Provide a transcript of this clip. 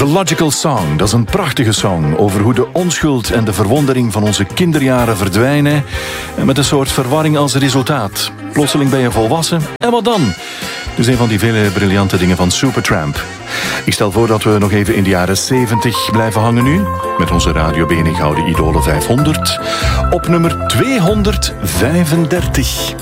Logical Song, dat is een prachtige song over hoe de onschuld en de verwondering van onze kinderjaren verdwijnen en met een soort verwarring als resultaat. Plotseling ben je volwassen en wat dan? Dus een van die vele briljante dingen van Supertramp. Ik stel voor dat we nog even in de jaren 70 blijven hangen nu, met onze Radio BNG Gouden Idolen 500 op nummer 235.